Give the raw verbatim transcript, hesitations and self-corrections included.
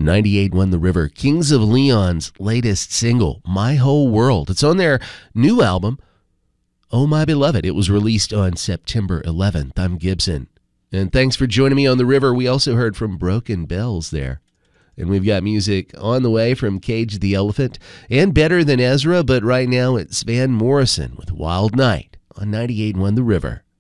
ninety-eight point one The River, Kings of Leon's latest single, My Whole World. It's on their new album, Oh My Beloved. It was released on September eleventh. I'm Gibson. And thanks for joining me on The River. We also heard from Broken Bells there. And we've got music on the way from Cage the Elephant and Better Than Ezra, but right now it's Van Morrison with Wild Night on ninety-eight point one The River.